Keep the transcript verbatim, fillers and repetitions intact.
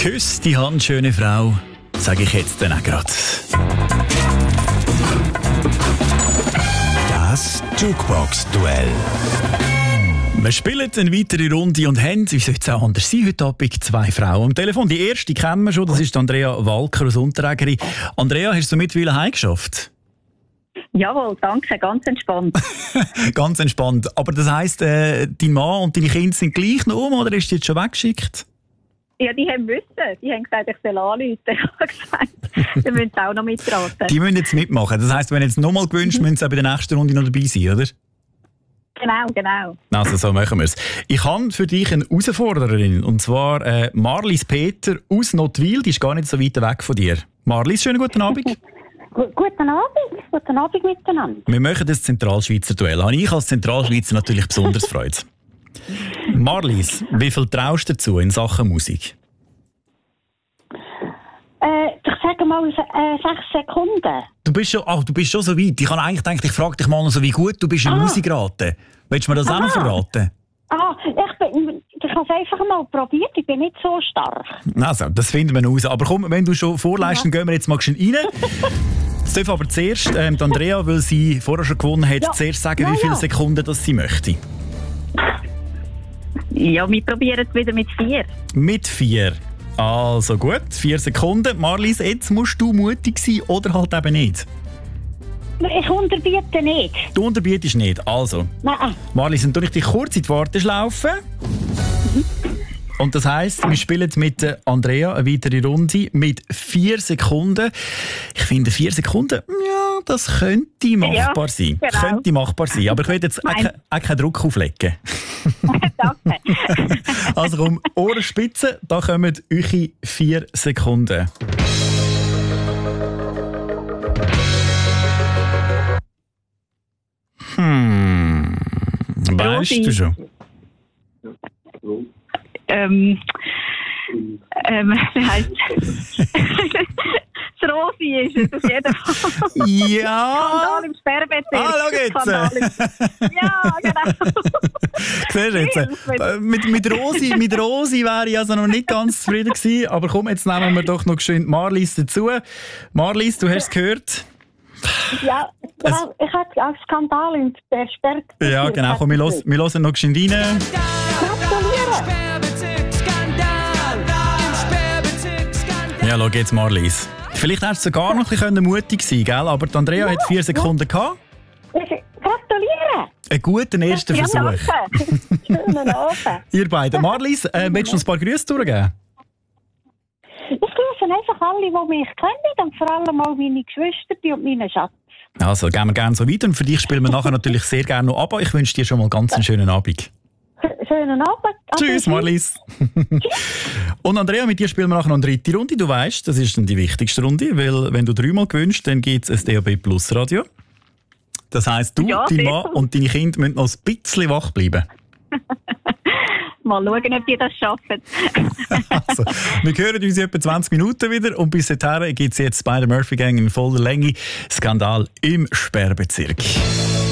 Küss die Hand, schöne Frau, sage ich jetzt dann auch gerade. Das Jukebox-Duell. Wir spielen eine weitere Runde und haben, wie soll es auch anders sein, heute Abend zwei Frauen am Telefon. Die erste kennen wir schon, das ist Andrea Walker aus Unterägeri. Andrea, hast du mittlerweile heimgeschafft? Jawohl, danke, ganz entspannt. Ganz entspannt. Aber das heisst, äh, dein Mann und deine Kinder sind gleich noch um, oder ist die jetzt schon weggeschickt? Ja, die haben müssen. Die haben gesagt, ich soll anrufen. Ich habe gesagt, wir müssen auch noch mitraten. Die müssen jetzt mitmachen. Das heisst, wenn du jetzt nochmal gewünscht, müssen sie auch bei der nächsten Runde noch dabei sein, oder? Genau, genau. Also so machen wir es. Ich habe für dich eine Herausforderin, und zwar äh, Marlies Peter aus Nottwil. Die ist gar nicht so weit weg von dir. Marlies, schönen guten Abend. Guten Abend, guten Abend miteinander. Wir machen das Zentralschweizer Duell. Habe ich als Zentralschweizer natürlich besonders Freude. Marlies, wie viel traust du dazu in Sachen Musik? Äh, ich sage mal äh, sechs Sekunden. Du bist schon, ach, du bist schon so weit. Ich habe eigentlich gedacht, ich frage dich mal noch so, wie gut du bist in Ah. Musikraten. Willst du mir das Aha. auch noch verraten? Ah, ich, bin, ich habe es einfach mal probiert, ich bin nicht so stark. Also, das finden wir noch raus. Aber komm, wenn du schon vorleist, dann gehen wir jetzt mal schön rein. Jetzt darf aber zuerst ähm, die Andrea, weil sie vorher schon gewonnen hat, Ja. zuerst sagen, Ja, wie viele ja. Sekunden das sie möchte. Ja, wir probieren es wieder mit vier. Mit vier. Also gut, vier Sekunden. Marlies, jetzt musst du mutig sein oder halt eben nicht. Ich unterbiete nicht. Du unterbietest nicht. Also, Nein. Marlies, dann tue ich dich kurz in die Warteschlaufe. Und das heisst, wir spielen mit der Andrea eine weitere Runde mit vier Sekunden. Ich finde, vier Sekunden, ja, das könnte machbar Ja, sein. genau. Könnte machbar sein. Aber ich will jetzt auch, Nein. ke- auch keinen Druck auflegen. Danke. Also komm, Ohrenspitze, da kommen eure vier Sekunden. Hm. Weißt Rosi. du schon? ähm, ähm, wie heisst das Rosi ist es auf jeden Fall. Ja! Skandal im Sperrbezirk. Ah, schau Skandal jetzt! im- Ja, genau. Siehst du jetzt? Äh, Mit, mit, Rosi, mit Rosi wäre ich also noch nicht ganz zufrieden gewesen. Aber komm, jetzt nehmen wir doch noch schön Marlies dazu. Marlies, du hast es gehört. Ja, genau, ich hatte auch Skandal in der Sperr. Ja, genau. Komm, wir hören, wir hören noch schön rein. Gratuliere! Ja, schau jetzt, Marlies. Vielleicht hättest du sogar noch ein bisschen mutig sein können, gell? Aber die Andrea hat vier Sekunden gehabt. Ich gratuliere! Einen guten ersten Ja, Versuch. danke. Schönen Abend. Ihr beiden. Marlies, äh, willst du uns ein paar Grüße durchgeben? Ich grüße einfach alle, die mich kennen und vor allem auch meine Geschwister und meine Schatz. Also, gehen wir gerne so weiter. Und für dich spielen wir nachher natürlich sehr gerne noch ab. Ich wünsche dir schon mal ganz einen schönen Abend. Schönen Abend. Tschüss, Marlies. Und Andrea, mit dir spielen wir nachher noch eine dritte Runde. Du weißt, das ist dann die wichtigste Runde, weil wenn du dreimal gewinnst, dann gibt es ein D A B Plus Radio. Das heisst, du, Ja, dein sehr Mann gut. und deine Kinder müssen noch ein bisschen wach bleiben. Mal schauen, ob die das schaffen. Also, wir hören uns in etwa zwanzig Minuten wieder und bis dahin gibt es jetzt bei der Murphy Gang in voller Länge Skandal im Sperrbezirk.